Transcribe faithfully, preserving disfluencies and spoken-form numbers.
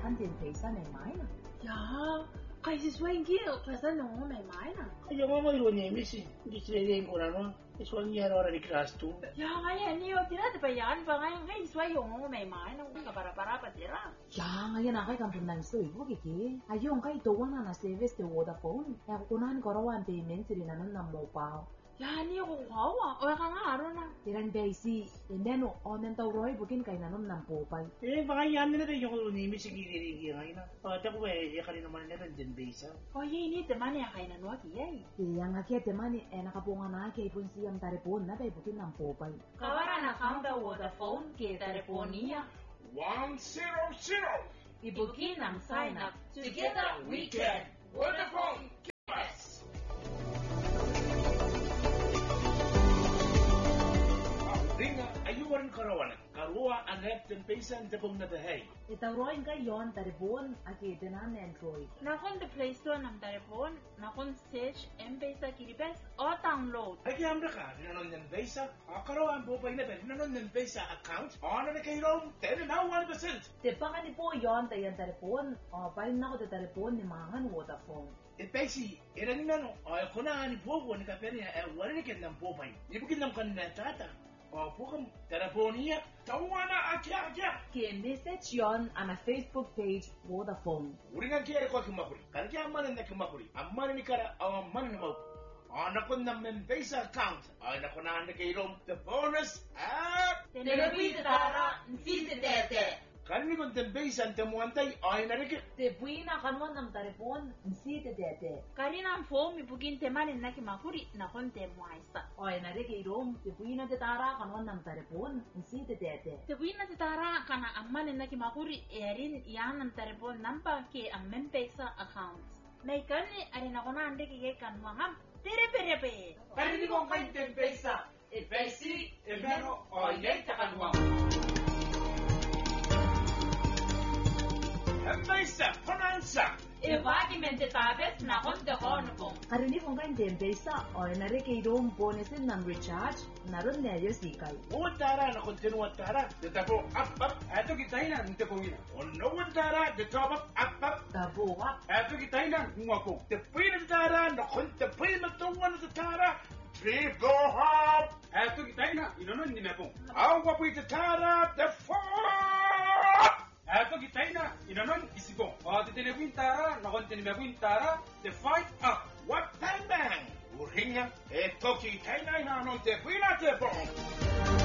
kan din pesa may mai na. Ya, kay si Swain gil, pesa no may mai na. Ayo mama ilo ni misi, di sini ko na no. Iswan niya ora di class two. Ya, kaya niyo tira de bayan pa ngay ngay Swain yung may mai na ka para para pa tira. Ya, ngayon akay kampunan so ibo kiki. Ayong kay tuwa na na service de Vodafone. Ya kunan korowan payment rin nanon na mobile. Ya, niyo ko kawa, o ka nga aro na. Tiran basi, endeno onen taw roy bukin kay nanon nam popay. Eh baka yan na rin yung ni misi gili ngayon na. Ah, tako eh ya kanina man na rin din base. O ye ni te mani kay na no ki ay. Yang akya temani eh nakapunga na kay pun siyam taripon na bay bukin nam popay. Kawara na kamba Vodafone ke telefonia. one zero zero. Ibukin ang sign up. Together we can. Vodafone, give us. Ringa ayuwan karawan. Karua anep tempesan tepung na tahay. Itaw roy kay yon taripon ake tenan Android. Nakon the Play Store ng telefon, nakon search M-Pesa Kiribes o download. Ay kaya amra ka, rinanon ng Pesa. Karawan po pa ina ba, rinanon ng Pesa account. Ano na kayo ten na one percent. Te pa ni po yon tayan taripon. O paling nako te taripon ni mangan Vodafone. E pesi, era ni nano, ay kuna ni popo ni kapeni, ay wala ni kenang popay. Ibukin nam kan na tata. O pukam telefonia, tawana akya akya. Ke message yon ana Facebook page Vodafone. Uri nga kaya ko kumakuri. Kan kaya amana na kumakuri. Amana ni kara aw amana na mau. Ana ko na M-Pesa account. Ay na ko na na kayo the bonus app. Telepi tara, nsi te tete. Kan ni kon M-Pesa ang temuantay ay na rin. Te buina kanwan nam taripon nsi te dete. Karina ang phone ibukin te mani na kimakuri, nakon te muaisa. Oy na rin kay rom te buina te tara kanwan nam taripon nsi te dete. Te buina te tara kana amman na kimakuri erin yan ang telefon nampa ke ang M-Pesa accounts. May kani arin ako na ande kike kanwangam. Tereperepe. Kan ni kon kay M-Pesa. E pesi, e mero, o yay takanwang. M-Pesa, panansa. Evaki mente tabes nakon te konpong. Karini kung kain tempesa oy na rin kay rom bonusin nam recharge naron na yo sikay. Uwatara na kontinu watara. De tapo up up. Ato kita ina nte ko ina. Ono watara de top up up up. Tabo wa Ato kita ina ngwako. De pina tara na konte pina tuwan sa tara. Trip go hop. Ato kita ina inonon ni napong. Awa po tara the four. Ato kita ina inonon isipong. O titinebuin tara, nakon tinimebuin tara, the fight up. What time bang? Uringa. E toki taina ina non te pina te bong.